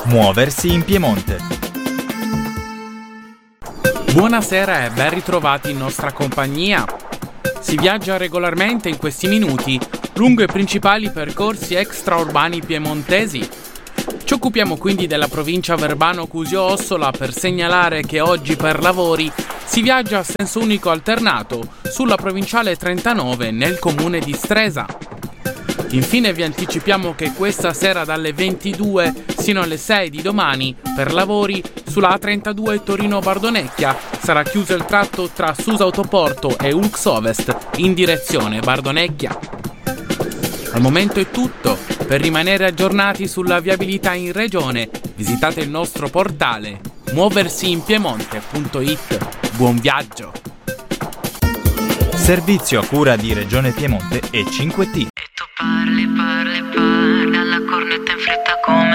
Muoversi in Piemonte. Buonasera e ben ritrovati in nostra compagnia. Si viaggia regolarmente in questi minuti lungo i principali percorsi extraurbani piemontesi. Ci occupiamo quindi della provincia Verbano-Cusio-Ossola per segnalare che oggi per lavori si viaggia a senso unico alternato sulla provinciale 39 nel comune di Stresa. Infine vi anticipiamo che questa sera dalle 22 sino alle 6 di domani per lavori sulla A32 Torino-Bardonecchia sarà chiuso il tratto tra Susa Autoporto e Ulx Ovest in direzione Bardonecchia. Al momento è tutto. Per rimanere aggiornati sulla viabilità in regione visitate il nostro portale muoversiinpiemonte.it. Buon viaggio! Servizio a cura di Regione Piemonte e 5T. Parli, dalla cornetta in fretta come